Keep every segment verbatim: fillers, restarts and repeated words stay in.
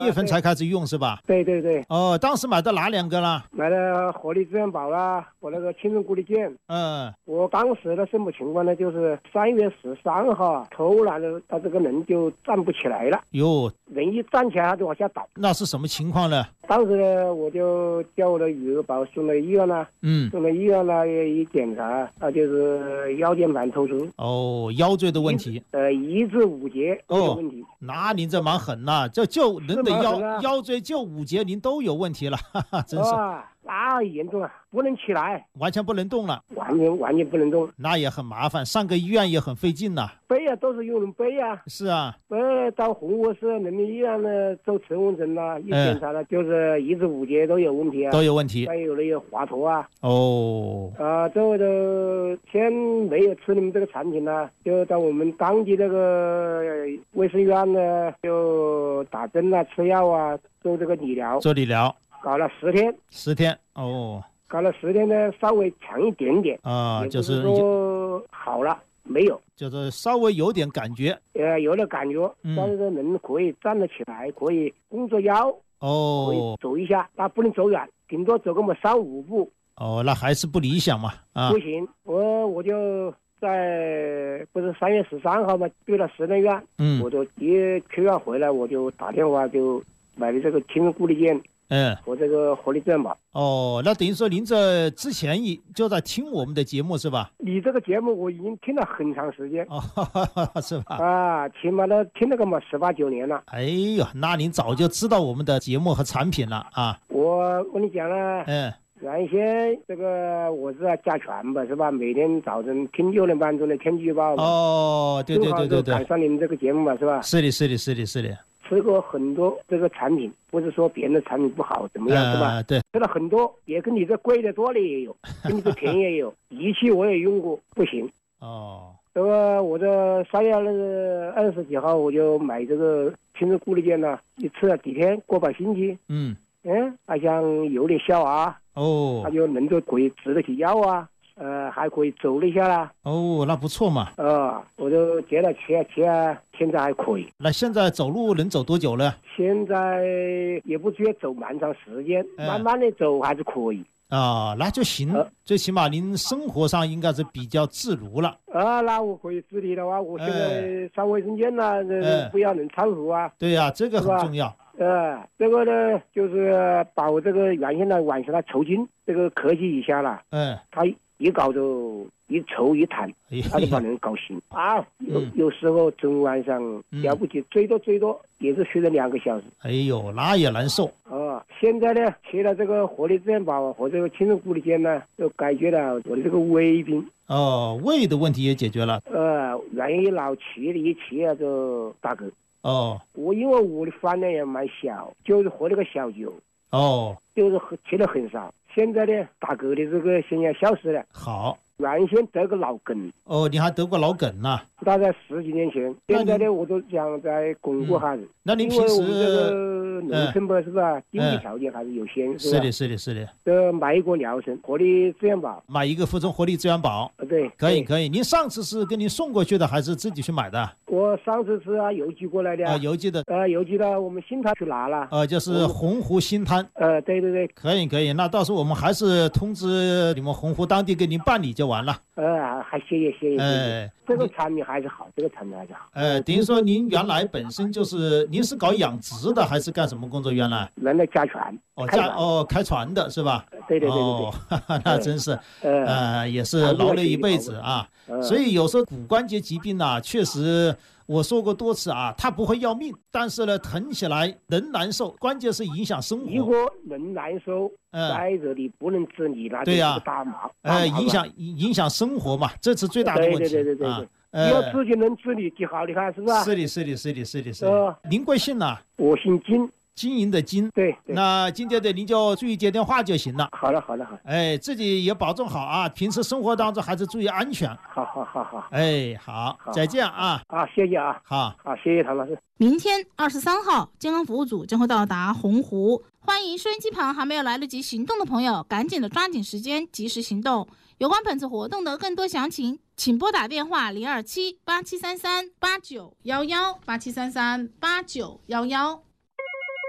月份才开始用是吧？ 对对对。 哦，当时买的哪两个啦？ 买了活力资源宝啦，我那个青春固力健。 嗯， 我当时的什么情况呢？就是三月十三号，突然的他这个人就站不起来了。 哟， 人一站起来他就往下倒。 那是什么情况呢？ 当时呢，我就叫我的余额宝送了医院了。 嗯， 送了医院了，一检查，那就是腰间盘突出。 哦，腰椎的问题。 呃，一至五节都有问题。 哦，那您这蛮狠呐，这就人的腰、 啊、 腰椎就五节，您都有问题了，哈哈，真是。 啊，那严重啊，不能起来， 完全不能动了， 完全完全不能动， 那也很麻烦，上个医院也很费劲呐、啊。 背啊，都是有人背啊。 是啊， 背到红窝市人民医院呢做测温针了，一检查了、嗯、就是一至五节都有问题啊， 都有问题。 还有那个滑脱啊。 哦。 啊，这个都先没有吃你们这个产品呢，就到我们当地这个卫生院呢，就打针啊、吃药啊，做这个理疗。 做理疗。 搞了十天。 十天。哦。 搞了十天呢，稍微强一点点啊，就是说好了没有， 就是稍微有点感觉， 呃，有了感觉，嗯、但是人可以站得起来，可以弓着腰， 哦， 可以走一下，那不能走远，顶多走个么三五步。 哦，那还是不理想嘛，啊， 不行，我我就在不是三月十三号嘛，对了十人院，嗯，我就一去院回来，我就打电话就买了这个青春固力健。 嗯， 我这个活力资源宝。 哦，那等于说您这之前就在听我们的节目是吧？ 你这个节目我已经听了很长时间。 哦，是吧？ 啊，起码都听了个嘛十八九年了。 哎呦，那您早就知道我们的节目和产品了啊！ 我跟你讲了， 嗯， 原先这个我是加权吧，是吧？每天早晨听六点半钟的天气预报嘛。 哦，对对对对对， 赶上你们这个节目嘛，是吧？ 是的，是的，是的，是的。 吃过很多这个产品，不是说别人的产品不好怎么样、呃、是吧？ 对， 吃了很多，也跟你这贵的多的也有，跟你这便宜也有。仪器我也用过，不行。 哦， 这个我这三月二十几号我就买这个青春固力健了，一吃了几天，过把星期， 嗯， 嗯，好像有点效啊。 哦， 他就能够可以直得起腰啊。呃，还可以走了一下啦。 哦，那不错嘛。 呃，我就接了切切，现在还可以。 那现在走路能走多久了？ 现在也不需要走蛮长时间，嗯、慢慢的走还是可以。 啊，那就行，呃、最起码您生活上应该是比较自如了。 啊，那我可以自理的话，我现在上卫生间了，呃、不要人掺和啊。 对呀、啊，这个很重要。 呃，这个呢，就是把我这个原先的晚上的抽筋，这个咳气一下了，嗯，他一搞就一抽一弹，他就把人搞醒啊。有、嗯、有时候整晚上了不起，嗯、最多最多也是睡了两个小时。 哎呦，那也难受。 哦，现在呢，吃了这个活力资源宝和这个青春固力健呢，就解决了我的这个胃病。 哦，胃的问题也解决了。 呃，原因老吃的一吃啊就打嗝。 哦， 我因为我的饭量也蛮小，就是喝那个小酒。 哦， 就是喝吃的很少。现在呢，打嗝的这个现象消失了。 好， 原先得个脑梗。 哦，你还得过脑梗呢？ 大概十几年前。现在呢，我都想再巩固下子。 嗯、那您平时因为我们这个农村吧，是吧？嗯、经济条件还是有限，是吧？ 是的，是的，是的。 这买一个疗程活力资源宝， 买一个附中活力资源宝。 啊，对， 可以，可以。您上次是给您送过去的，还是自己去买的？ 我上次是啊邮寄过来的啊，邮寄的， 呃，邮寄到我们新滩去拿了， 呃，就是洪湖新滩， 呃，对对对， 可以可以，那到时候我们还是通知你们洪湖当地给您办理就完了。 呃，还谢谢谢谢， 哎， 这个产品还是好，这个产品还是好。 呃，等于说您原来本身就是您是搞养殖的还是干什么工作？原来原来家船， 哦家哦开船的是吧？ 对对对对对， 哦，那真是，呃，也是劳累一辈子啊。所以有时候骨关节疾病啊，确实我说过多次啊，它不会要命，但是呢，疼起来人难受，关键是影响生活。 如果人难受，在这里不能自理，那就是大麻。 呃，影响影响生活嘛，这是最大的问题。 对对对对对。 呃， 你要自己能自理就好，你看是不是？ 是的，是的，是的，是的，是的。您贵姓呢？ 我姓金。 经营的经， 对， 那今天的您就注意接电话就行了。 好了，好了，好。 哎，自己也保重好啊，平时生活当中还是注意安全。 好好好好。 哎，好，好再见啊。 啊，谢谢啊。 好， 好，谢谢唐老师。 明天二十三号，健康服务组将会到达洪湖，欢迎收音机旁还没有来得及行动的朋友，赶紧的抓紧时间，及时行动。有关本次活动的更多详情，请拨打电话零二七八七三三八九幺幺八七三三八九幺幺。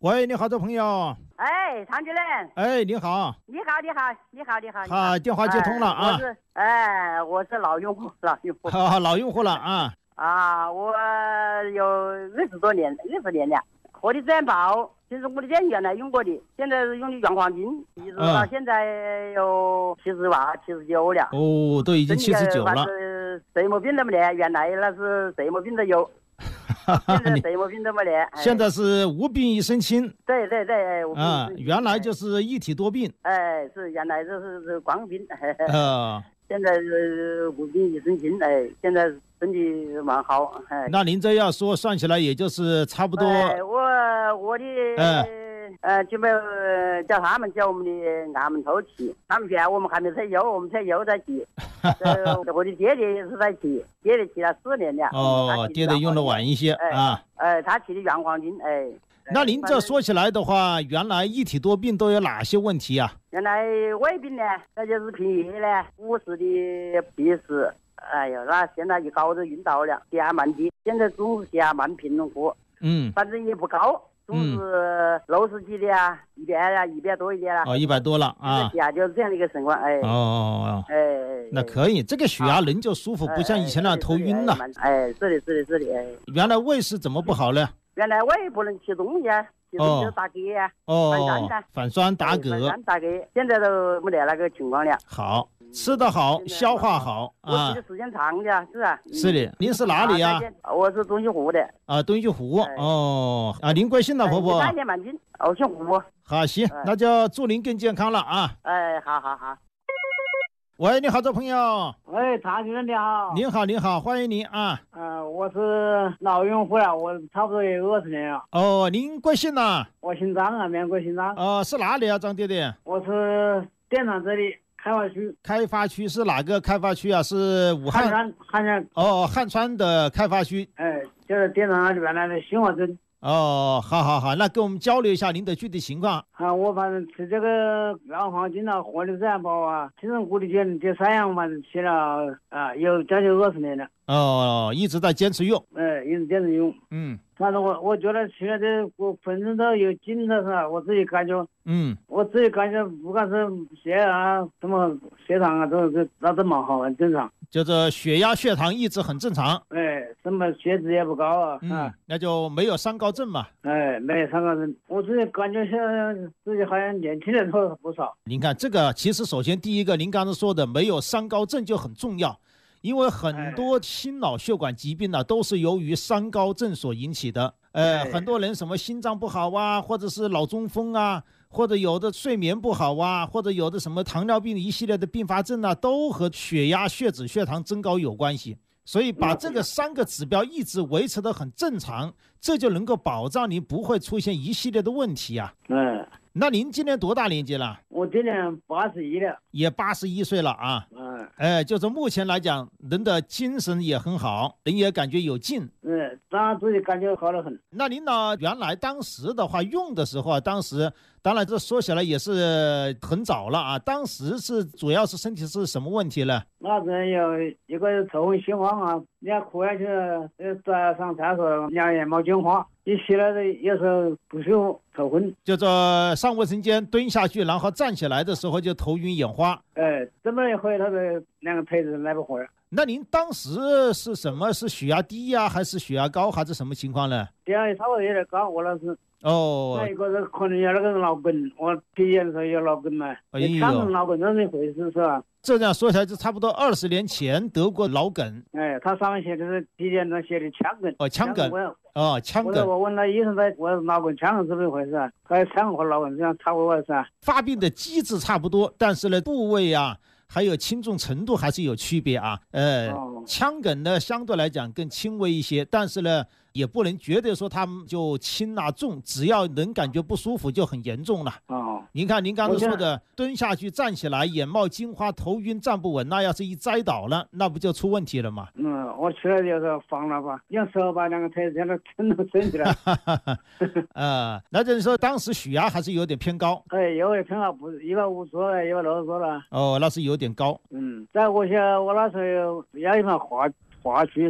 喂，你好，这朋友。 哎，常主任。 哎，你好。 你好，你好，你好，你好。 好，电话接通了啊。 我是，哎，我是老用户，老用户。 好，老用户了啊。 啊，我有二十多年，二十年了。活力自然宝，其实我的店原来用过的，现在是用的原黄金，一直到现在有七十八、七十九了。 哦，都已经七十九了。 什么病都没得，原来那是什么病都有。现在什么病都没得， 现在是无病一身轻。 对对对， 啊，原来就是一体多病。 哎，是原来就是是光病。 啊， 现在是无病一身轻，哎，现在身体蛮好。哎， 那您这样说算起来，也就是差不多。 哎，我我的呃，就没有叫他们叫我们的按门头去，他们讲我们还没退休，我们退休再去。我的爹爹也是在去，爹爹去了四年了。 哦，爹爹用的晚一些啊。 哎，他去的原黄金，哎。 那您这说起来的话，原来一体多病都有哪些问题啊？ 原来胃病呢，那就是贫血呢，五十的鼻屎，哎呦，那现在一高都晕倒了，血压蛮低，现在总是血压蛮平衡， 嗯， 反正也不高。总是六十几的啊，一百啊，一百多一点了。 哦，一百多了啊！ 血压就是这样的一个情况，哎。 哦哦哎， 那可以，这个血压人就舒服，不像以前那样头晕了。 哎，是的，是的，是的，哎。 原来胃是怎么不好呢？ 原来胃不能吃东西啊，吃东西就打嗝啊， 哦， 反酸的， 反酸打嗝， 反酸打嗝，现在都没得那个情况了。 好。吃得好，消化好啊！ 我吃的时间长的，是啊。 是的，您是哪里呀？ 我是东西湖的。 啊，东西湖哦啊，您贵姓呢，婆婆？ 大年满金，我姓胡。 好，行，那就祝您更健康了啊！ 哎，好好好。 喂，你好，这朋友。 喂，常主任你好。 您好，您好，欢迎您啊。 呃，我是老用户了，我差不多有二十年了。 哦，您贵姓呢？ 我姓张啊，缅国姓张。 哦，是哪里啊，张爹爹？ 我是电厂这里。开发区， 开发区是哪个开发区啊？是武汉。 汉川，汉川。 哦，汉川的开发区。 哎，就是电厂那里原来的新华镇。 哦，好好好，那跟我们交流一下您的具体情况。 啊，我反正吃这个原黄金啊，活力自然宝啊，精神固体碱这三样反正吃了啊，有将近二十年了。 哦，一直在坚持用。 哎，一直坚持用。 嗯。 反正我我觉得吃了这我本身都有劲的是吧？我自己感觉。 嗯。 我自己感觉不管是血啊什么血糖啊，都是那都蛮好，很正常。 就是血压、血糖一直很正常。 哎，什么血脂也不高啊。 嗯。啊、那就没有三高症嘛。 哎，没有三高症。我自己感觉现在自己好像年轻人都不少。 您看这个，其实首先第一个，您刚才说的没有三高症就很重要。因为很多心脑血管疾病呢、啊，都是由于三高症所引起的。呃，很多人什么心脏不好啊，或者是脑中风啊，或者有的睡眠不好啊，或者有的什么糖尿病一系列的并发症啊，都和血压、血脂、血糖增高有关系。所以把这个三个指标一直维持得很正常，这就能够保障您不会出现一系列的问题啊。 嗯。 那您今年多大年纪了？ 我今年八十一了， 也八十一岁了啊。 嗯， 哎，就是目前来讲，人的精神也很好，人也感觉有劲。 嗯，当然自己感觉好得很。 那您呢？原来当时的话用的时候啊，当时当然这说起来也是很早了啊。当时是主要是身体是什么问题呢？ 那人有一个是头昏心慌啊，你要哭下去，呃，在上厕所两眼冒金花。一起来的有时候不舒服，头昏， 就这上卫生间蹲下去，然后站起来的时候就头晕眼花。 哎，这么一回，他的两个腿子来不活了。 那您当时是什么？是血压低呀、啊，还是血压高，还是什么情况呢？ 血压稍微有点高，我那是。 哦。 那一个是可能有那个脑梗，我体检的时候有脑梗嘛。 哎呦。 看脑梗这么一回事是吧？ 这样说起来，就差不多二十年前得过脑梗。 哎，他上面写的是体检上写的腔梗。 哦，腔梗。哦，腔梗。 我问了医生在，我脑梗、腔梗是不是一回事啊？他腔梗和脑梗这样差不多是啊。 发病的机制差不多，但是呢，部位啊，还有轻重程度还是有区别啊。呃，哦、腔梗呢相对来讲更轻微一些，但是呢，也不能绝对说他们就轻啊重，只要能感觉不舒服就很严重了。 哦， 您看您刚才说的，蹲下去站起来，眼冒金花，头晕站不稳，那要是一栽倒了，那不就出问题了吗？ 嗯，我去了就是放了吧，用手把两个腿这样撑都撑起来。 呃，那就是说当时血压还是有点偏高。 哎，有点偏高，不是一百五十了，一百六十了。 哦，那是有点高。 嗯，在我想我那时候有一盘化化区，所以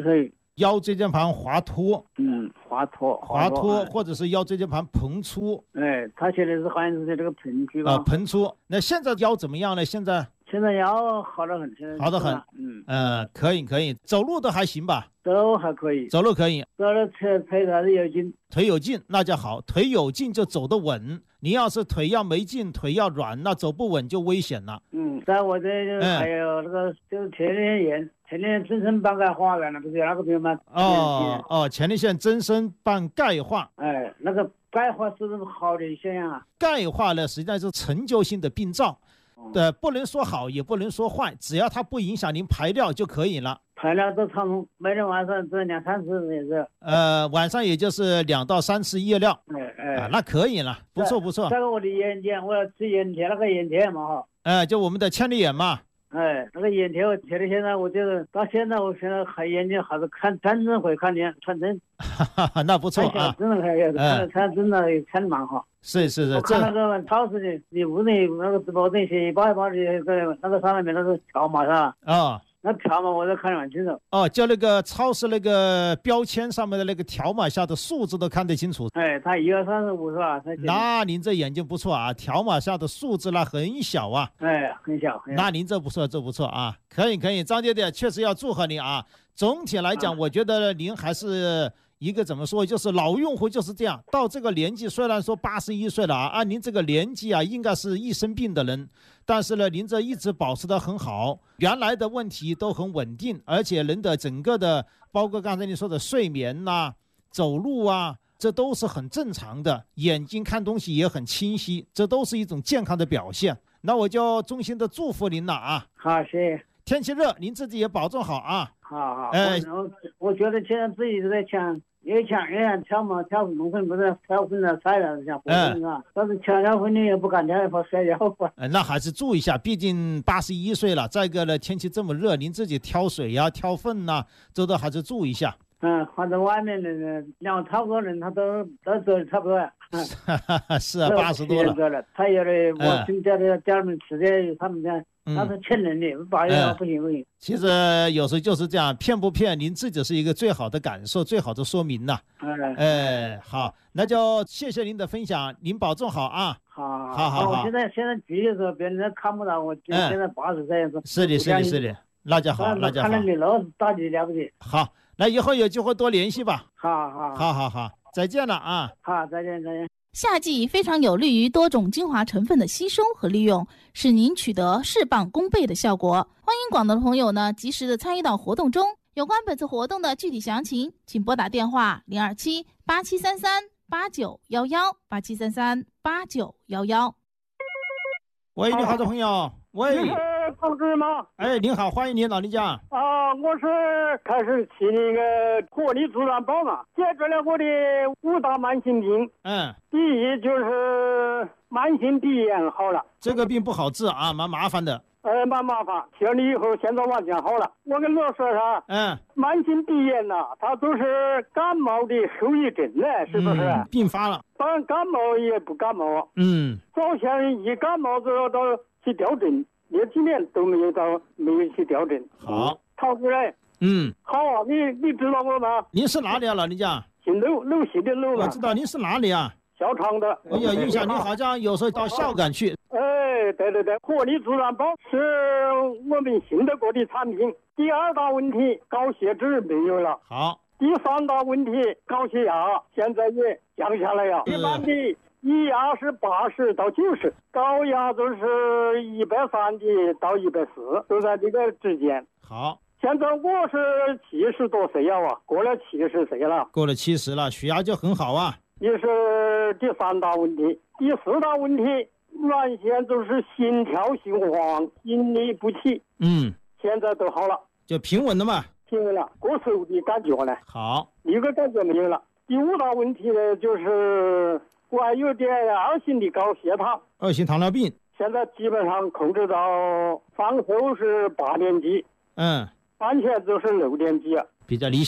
腰椎间盘滑脱， 嗯，滑脱， 滑脱，或者是腰椎间盘膨出。 哎，他现在是好像是这个膨出吧？ 啊，膨出。那现在腰怎么样呢？现在？ 现在腰好得很， 好得很。嗯，呃，可以可以，走路都还行吧？ 走还可以， 走路可以。 走了腿腿还是有劲， 腿有劲那就好，腿有劲就走得稳。你要是腿要没劲，腿要软，那走不稳就危险了。 嗯，在我这还有那个就是前列腺炎。前列腺增生瓣钙化原来不是有那个病吗？ 哦哦，前列腺增生瓣钙化。 哎，那个钙化是不是好的现象啊？ 钙化呢，实际上是陈旧性的病灶，对、呃，不能说好，也不能说坏，只要它不影响您排尿就可以了。 排尿都常常每天晚上只两三次也是。 呃，晚上也就是两到三次夜尿。 哎哎、 啊，那可以了，不错不错。 这个我的眼睑，我要吃眼睑那个眼睑嘛哈。 哎，就我们的千里眼嘛。 哎，那个眼睑，我贴的现在我就是到现在，我现在还眼睛还是看真正会看见看真， 那不错啊， 真的还有看看真的看的蛮好。 是是是， 我看那个超市的，你屋里那个直播灯写一包一包的，那个那个上面那个条码是吧？ 啊。 那条码我都看得很清楚。 哦，就那个超市那个标签上面的那个条码下的数字都看得清楚。 哎，它一二三四五是吧？ 那您这眼睛不错啊，条码下的数字那很小啊。 哎，很小。很小那您这不错，这不错啊，可以可以，张爹爹确实要祝贺你啊。总体来讲，啊、我觉得您还是一个怎么说，就是老用户就是这样。到这个年纪，虽然说八十一岁了啊，按您这个年纪啊，应该是一生病的人。但是呢，您这一直保持得很好，原来的问题都很稳定，而且人的整个的，包括刚才你说的睡眠呐、啊、走路啊，这都是很正常的，眼睛看东西也很清晰，这都是一种健康的表现。那我就衷心的祝福您了啊！ 好，谢谢。 天气热，您自己也保重好啊！ 好好，哎、呃，我我觉得现在自己都在抢。越抢越想跳嘛，跳龙凤不是跳混了菜了，想活动啊！但是抢跳混的也不敢跳，怕摔跤啊。 呃，那还是注意一下，毕竟八十一岁了。再一个呢，天气这么热，您自己挑水呀、啊、挑粪呐、啊，这都还是注意一下。 嗯，反正外面的人，两差不多人，他都都走的差不多了。 嗯、是啊，八十多了。 了，他有的我听家里家里面吃的，他们家。那是骗人的，八月不行不行。 其实有时候就是这样，骗不骗您自己是一个最好的感受，最好的说明呐。 嗯， 哎，好，那就谢谢您的分享，您保重好啊。 好， 好好好。 我现在现在举的时候，别人看不到我，现在八十岁。 是的，是的，是的，那就好，那就好。 看到你老大的了不起。 好，那以后有机会多联系吧。 好好好好好，再见了啊。 好，再见再见。 夏季非常有利于多种精华成分的吸收和利用，使您取得事半功倍的效果。欢迎广大的朋友呢及时的参与到活动中。有关本次活动的具体详情，请拨打电话零二七八七三三八九幺幺八七三三八九幺幺。 喂，你好的朋友，喂， 你是张志吗？ 哎，您好，欢迎您，老人家。 啊，我是开始吃那个活力助燃宝嘛，解决了我的五大慢性病。 嗯， 第一就是慢性鼻炎好了， 这个病不好治啊，蛮麻烦的。 呃，蛮麻烦，吃了以后现在完全好了。我跟你说啥？ 嗯， 慢性鼻炎呐、啊，它都是感冒的后遗症呢，是不是？ 嗯、并发了。 当然感冒也不感冒。 嗯。 早前一感冒之后到去吊针，这几年都没有到没有去吊针。 好。 逃出来。 嗯。 好啊，你你知道我吗？ 您是哪里啊，老人家？ 新楼楼西的楼。 我知道您是哪里啊？ 小厂的。 我有印象，您好像有时候到孝感去。 哎，对对对，活力助燃宝是我们信得过的产品。第二大问题，高血脂没有了。 好。 第三大问题，高血压现在也降下来了。一般的一压是八十到九十，高压就是一百三的到一百四，都在这个之间。 好。 现在我是七十多岁了啊，过了七十岁了。 过了七十了，血压就很好啊。 也是第三大问题，第四大问题。原先就是心跳心慌，心律不齐， 嗯， 现在都好了， 就平稳了嘛， 平稳了，过瘦的感觉呢， 好， 一个感觉没有了。第五大问题呢，就是我还有点二型的高血糖， 二型糖尿病， 现在基本上控制到防守是八点几， 嗯， 安全就是六点几， 比较理想。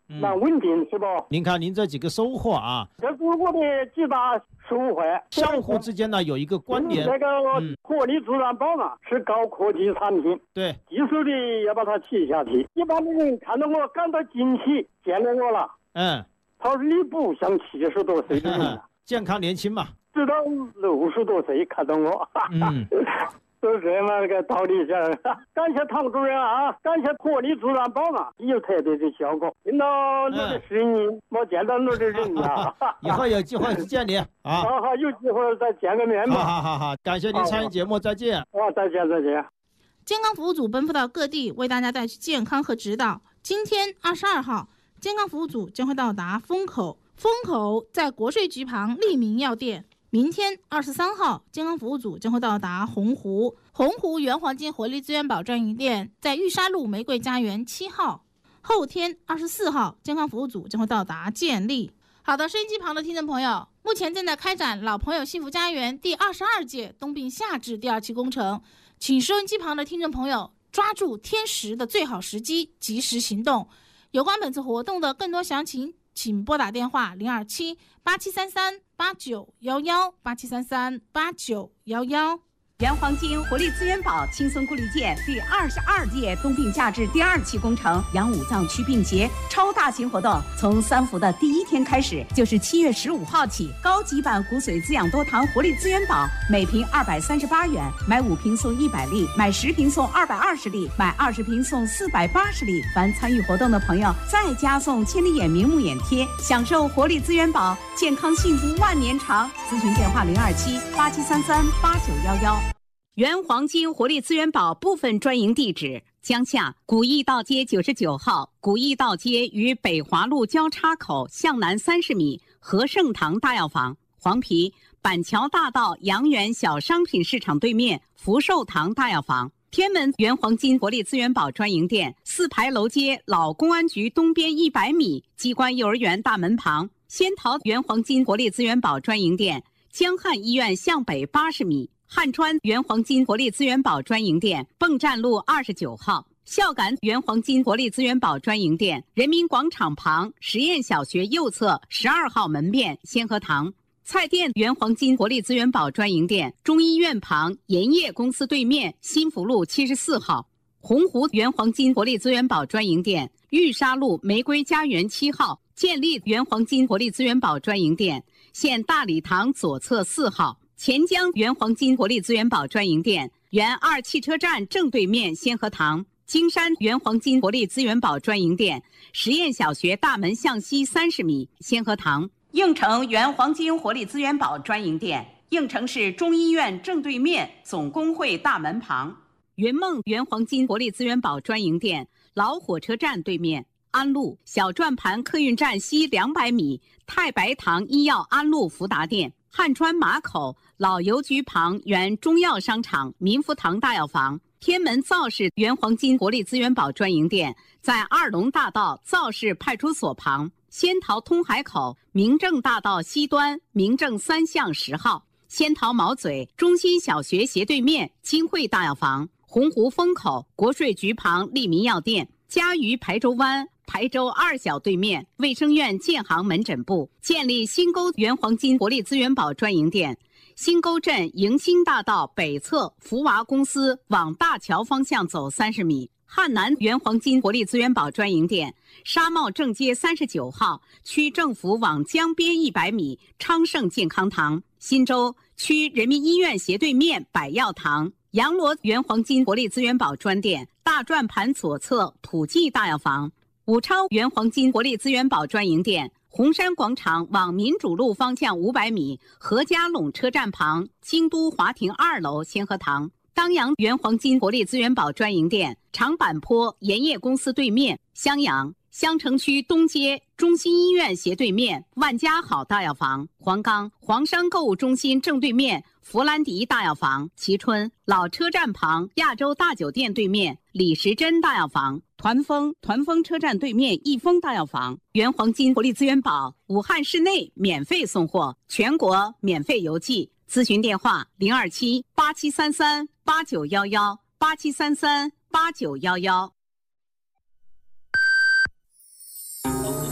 蛮稳定，是不？ 您看您这几个收获啊， 这是我的几大收获。 相互之间呢有一个关联。 这个活力自然宝嘛，是高科技产品， 对， 技术的要把它提下去。一般的人看到我感到惊喜，见到我了， 嗯， 他说你不像七十多岁的人了， 健康年轻嘛， 直到六十多岁看到我，嗯。都是这么个道理下，感谢唐主任啊，感谢活力自然宝嘛，有特别的效果。听到我的声音，没见到我的人呀。 以后有机会见你啊。 好好，有机会再见个面吧。 好好好，感谢您参与节目，再见。 啊，再见再见。 健康服务组奔赴到各地，为大家带去健康和指导。今天二十二号，健康服务组将会到达风口，风口在国税局旁利民药店。明天二十三号，健康服务组将会到达洪湖，洪湖原黄金活力资源宝专营店在玉沙路玫瑰家园七号。后天二十四号，健康服务组将会到达建立。好的，收音机旁的听众朋友，目前正在开展老朋友幸福家园第二十二届冬病夏治第二期工程，请收音机旁的听众朋友抓住天时的最好时机，及时行动。有关本次活动的更多详情，请拨打电话零二七八七三三八九幺幺八七三三八九幺幺。 原黄金活力资源宝轻松固力健第二十二届冬病夏治第二期工程养五脏祛病节超大型活动，从三伏的第一天开始，就是七月十五号起，高级版骨髓滋养多糖活力资源宝每瓶二百三十八元，买五瓶送一百粒，买十瓶送二百二十粒，买二十瓶送四百八十粒。凡参与活动的朋友，再加送千里眼明目眼贴，享受活力资源宝，健康幸福万年长。咨询电话零二七八七三三八九幺幺。原黄金活力资源宝部分专营地址：江夏古驿道街九十九号，古驿道街与北华路交叉口向南三十米，和盛堂大药房；黄陂板桥大道阳源小商品市场对面福寿堂大药房；天门原黄金活力资源宝专营店，四牌楼街老公安局东边一百米，机关幼儿园大门旁；仙桃原黄金活力资源宝专营店，江汉医院向北八十米。汉川原黄金活力资源宝专营店，蚌站路二十九号；孝感原黄金活力资源宝专营店，人民广场旁实验小学右侧十二号门面先河堂；菜店原黄金活力资源宝专营店，中医院旁盐业公司对面新福路七十四号；洪湖原黄金活力资源宝专营店，玉沙路玫瑰家园七号；建立原黄金活力资源宝专营店，现大礼堂左侧四号；钱江原黄金活力资源宝专营店，原二汽车站正对面先河堂；金山原黄金活力资源宝专营店，实验小学大门向西三十米先河堂；应城原黄金活力资源宝专营店，应城市中医院正对面总工会大门旁；云梦原黄金活力资源宝专营店，老火车站对面安路小转盘客运站西两百米太白堂医药安路福达店；汉川马口老邮局旁原中药商场民福堂大药房；天门造市原黄金活力资源宝专营店，在二龙大道造市派出所旁；仙桃通海口明正大道西端明正三巷十号；仙桃毛嘴中心小学斜对面金汇大药房；洪湖风口国税局旁利民药店；嘉鱼排州湾排州二小对面卫生院建行门诊部；建立新沟原黄金活力资源宝专营店；新沟镇迎新大道北侧福娃公司往大桥方向走三十米；汉南原黄金活力资源宝专营店，沙茂正街三十九号区政府往江边一百米昌盛健康堂；新洲区人民医院斜对面百药堂；阳罗原黄金活力资源宝专店，大转盘左侧普济大药房；武昌原黄金活力资源宝专营店，红山广场往民主路方向五百米何家垄车站旁京都华庭二楼先河堂；当阳原黄金活力资源宝专营店，长坂坡盐业公司对面襄阳；襄城区东街中心医院斜对面万家好大药房；黄冈黄山购物中心正对面弗兰迪大药房；蕲春老车站旁亚洲大酒店对面李时珍大药房；团风团风车站对面益丰大药房；原黄金活力资源宝武汉市内免费送货，全国免费邮寄。咨询电话零二七八七三三八九幺幺八七三三八九幺幺。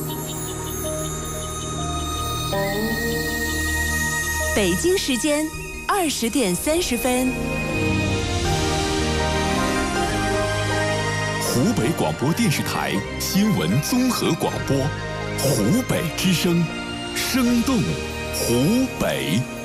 北京时间二十点三十分。 湖北广播电视台新闻综合广播，湖北之声，生动湖北。